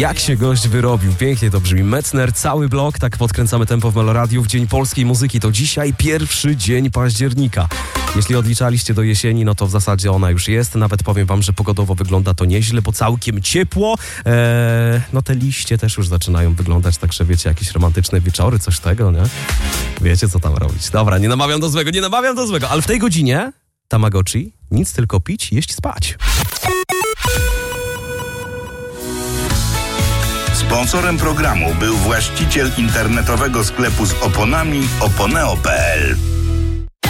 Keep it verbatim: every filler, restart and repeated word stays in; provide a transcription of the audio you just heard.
Jak się gość wyrobił, pięknie to brzmi. Metzner, cały blok, tak podkręcamy tempo w Meloradiu w Dzień Polskiej Muzyki. To dzisiaj pierwszy dzień października. Jeśli odliczaliście do jesieni, no to w zasadzie ona już jest. Nawet powiem wam, że pogodowo wygląda to nieźle, bo całkiem ciepło. Eee, no te liście też już zaczynają wyglądać, także wiecie, jakieś romantyczne wieczory, coś tego, nie? Wiecie, co tam robić. Dobra, nie namawiam do złego, nie namawiam do złego, ale w tej godzinie Tamagotchi, nic tylko pić, jeść, spać. Sponsorem programu był właściciel internetowego sklepu z oponami oponeo kropka pe el.